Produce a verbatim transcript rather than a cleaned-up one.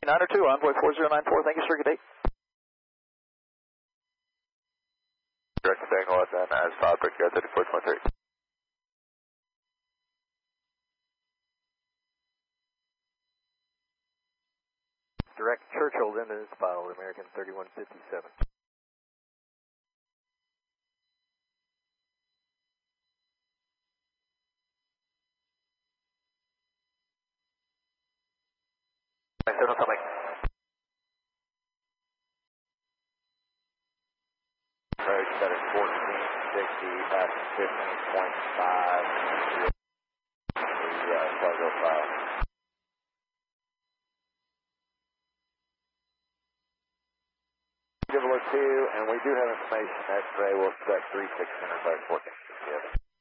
nine oh two, Envoy four zero nine four, thank you, sir, good day. Direct Tango at then as Todd Brickyard thirty-four twenty-three. Direct Churchill Linden is filed, American thirty-one fifty-seven. Signal coming. Approach set at fourteen sixty, passing fifteen point five. The uh, Cargo file. Give a look two, and we do have information. X-ray will expect three six hundred by fourteen.